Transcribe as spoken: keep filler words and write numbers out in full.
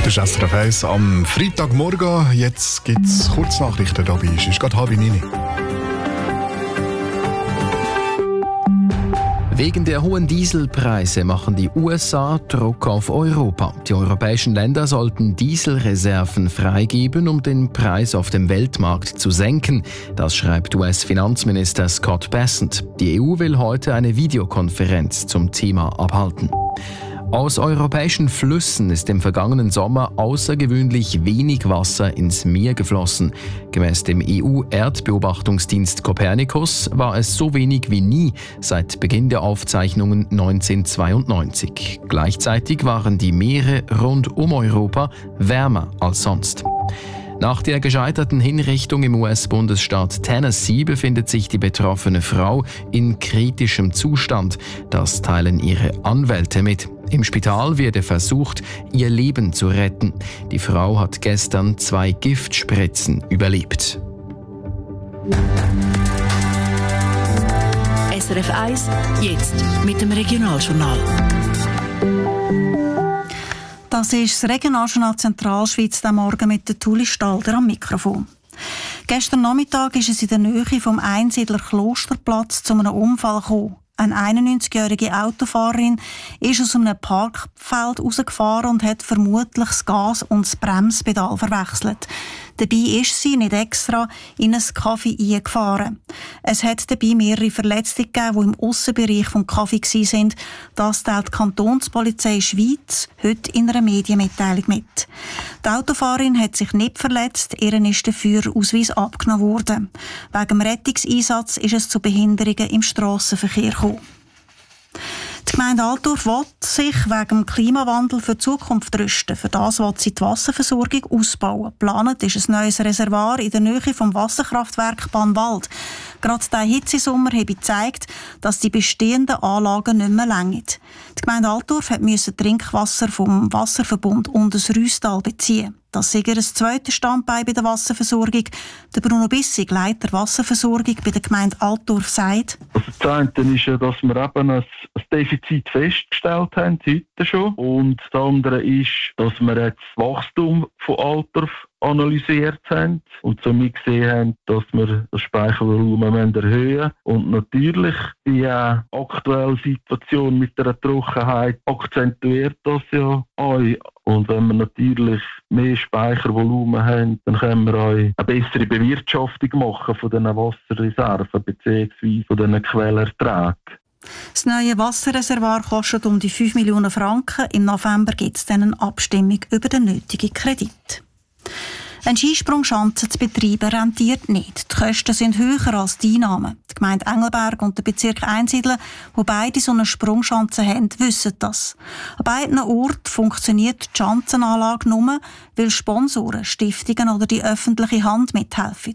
Das ist S R F eins am Freitagmorgen. Jetzt gibt es Kurznachrichten dabei. Es ist gerade halb neun. Wegen der hohen Dieselpreise machen die U S A Druck auf Europa. Die europäischen Länder sollten Dieselreserven freigeben, um den Preis auf dem Weltmarkt zu senken. Das schreibt U S-Finanzminister Scott Bessent. Die E U will heute eine Videokonferenz zum Thema abhalten. Aus europäischen Flüssen ist im vergangenen Sommer außergewöhnlich wenig Wasser ins Meer geflossen. Gemäss dem E U-Erdbeobachtungsdienst Copernicus war es so wenig wie nie seit Beginn der Aufzeichnungen neunzehnhundertzweiundneunzig. Gleichzeitig waren die Meere rund um Europa wärmer als sonst. Nach der gescheiterten Hinrichtung im U S-Bundesstaat Tennessee befindet sich die betroffene Frau in kritischem Zustand. Das teilen ihre Anwälte mit. Im Spital werde versucht, ihr Leben zu retten. Die Frau hat gestern zwei Giftspritzen überlebt. S R F eins, jetzt mit dem Regionaljournal. Das ist das Regionaljournal Zentralschweiz, der Morgen mit der Tuli Stalder am Mikrofon. Gestern Nachmittag ist es in der Nähe vom Einsiedler Klosterplatz zu einem Unfall gekommen. Eine einundneunzigjährige Autofahrerin ist aus einem Parkfeld rausgefahren und hat vermutlich das Gas und das Bremspedal verwechselt. Dabei ist sie nicht extra in ein Café eingefahren. Es hat dabei mehrere Verletzte gegeben, die im Aussenbereich des Cafés waren. Das teilt die Kantonspolizei Schweiz heute in einer Medienmitteilung mit. Die Autofahrerin hat sich nicht verletzt, ihr ist der Führerausweis abgenommen worden. Wegen dem Rettungseinsatz ist es zu Behinderungen im Strassenverkehr gekommen. Die Gemeinde Altdorf will sich wegen dem Klimawandel für die Zukunft rüsten. Für das will sie die Wasserversorgung ausbauen. Geplant ist ein neues Reservoir in der Nähe vom Wasserkraftwerk Bannwald. Gerade dieser Hitzesommer habe gezeigt, dass die bestehenden Anlagen nicht mehr reichen. Die Gemeinde Altdorf musste Trinkwasser vom Wasserverbund Untersrüstal beziehen. Das sei ihr zweites Standbein bei der Wasserversorgung. Der Bruno Bissig, Leiter Wasserversorgung bei der Gemeinde Altdorf, sagt: Also das eine ist ja, dass wir eben ein Defizit festgestellt haben, heute schon. Und das andere ist, dass wir jetzt das Wachstum von Altdorf analysiert haben und somit gesehen haben, dass wir das Speichervolumen erhöhen müssen. Und natürlich die äh, aktuelle Situation mit der Trockenheit akzentuiert das ja auch. Und wenn wir natürlich mehr Speichervolumen haben, dann können wir auch eine bessere Bewirtschaftung machen von diesen Wasserreserven bzw. von diesen Quellerträgen. Das neue Wasserreservoir kostet um die fünf Millionen Franken. Im November gibt es dann eine Abstimmung über den nötigen Kredit. Eine Skisprungschanze zu betreiben rentiert nicht. Die Kosten sind höher als die Einnahmen. Die Gemeinde Engelberg und der Bezirk Einsiedeln, wo beide so eine Sprungschanze haben, wissen das. An beiden Orten funktioniert die Schanzenanlage nur, weil Sponsoren, Stiftungen oder die öffentliche Hand mithelfen.